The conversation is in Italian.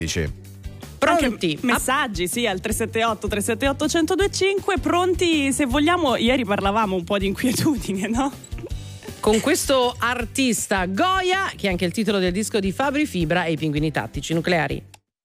Pronti? Messaggi, sì, al 378 378 1025, pronti se vogliamo. Ieri parlavamo un po' di inquietudine, no? Con questo artista Goya, che è anche il titolo del disco di Fabri Fibra e i Pinguini Tattici Nucleari.